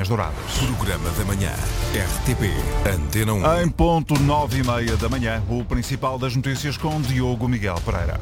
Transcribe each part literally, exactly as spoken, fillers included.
Douradas. Programa da manhã. R T P Antena um. Em ponto nove e meia da manhã, o principal das notícias com Diogo Miguel Pereira.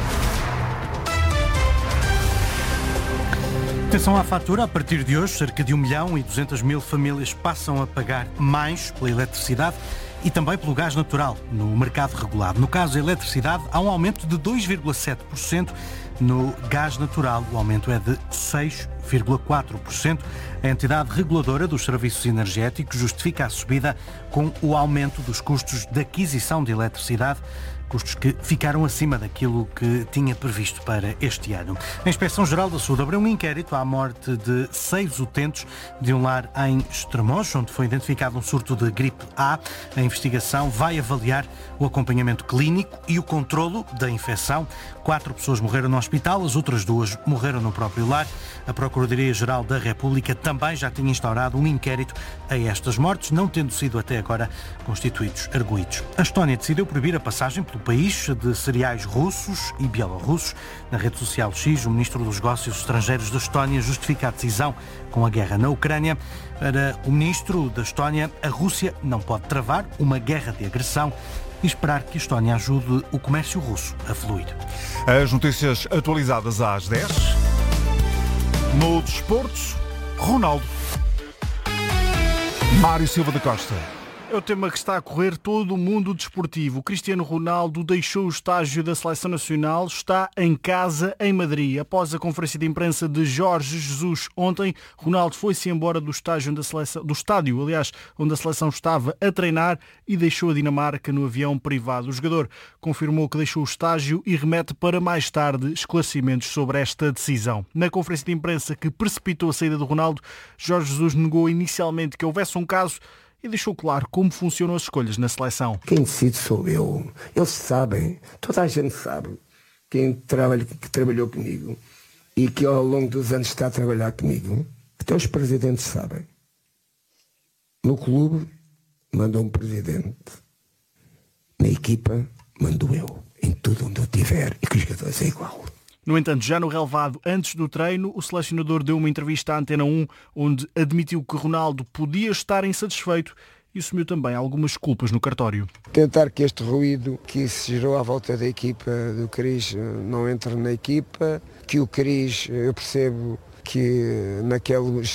Atenção à fatura, a partir de hoje, cerca de um milhão e duzentas mil famílias passam a pagar mais pela eletricidade e também pelo gás natural no mercado regulado. No caso da eletricidade, há um aumento de dois vírgula sete por cento. No gás natural, o aumento é de seis vírgula quatro por cento. A entidade reguladora dos serviços energéticos justifica a subida com o aumento dos custos de aquisição de eletricidade, custos que ficaram acima daquilo que tinha previsto para este ano. A Inspeção-Geral da Saúde abriu um inquérito à morte de seis utentes de um lar em Estremoz, onde foi identificado um surto de gripe A. A investigação vai avaliar o acompanhamento clínico e o controlo da infecção. Quatro pessoas morreram no hospital, as outras duas morreram no próprio lar. A Procuradoria-Geral da República também já tinha instaurado um inquérito a estas mortes, não tendo sido até agora constituídos arguidos. A Estónia decidiu proibir a passagem pelo país de cereais russos e bielorrussos. Na rede social X, o Ministro dos Negócios Estrangeiros da Estónia justifica a decisão com a guerra na Ucrânia. Para o Ministro da Estónia, a Rússia não pode travar uma guerra de agressão e esperar que a Estónia ajude o comércio russo a fluir. As notícias atualizadas às dez. No desporto, Ronaldo. Mário Silva da Costa. É o tema que está a correr todo o mundo desportivo. O Cristiano Ronaldo deixou o estágio da Seleção Nacional, está em casa, em Madrid. Após a conferência de imprensa de Jorge Jesus ontem, Ronaldo foi-se embora do estágio, da seleção, do estádio, aliás, onde a seleção estava a treinar e deixou a Dinamarca no avião privado. O jogador confirmou que deixou o estágio e remete para mais tarde esclarecimentos sobre esta decisão. Na conferência de imprensa que precipitou a saída do Ronaldo, Jorge Jesus negou inicialmente que houvesse um caso e deixou claro como funcionam as escolhas na seleção. Quem decide sou eu. Eles sabem, toda a gente sabe, quem trabalha, que trabalhou comigo e que ao longo dos anos está a trabalhar comigo, até os presidentes sabem. No clube, manda um presidente. Na equipa, mando eu. Em tudo onde eu estiver e que os jogadores é igual. No entanto, já no relevado, antes do treino, o selecionador deu uma entrevista à Antena um, onde admitiu que Ronaldo podia estar insatisfeito e assumiu também algumas culpas no cartório. Tentar que este ruído que se gerou à volta da equipa do Cris não entre na equipa, que o Cris, eu percebo que naquele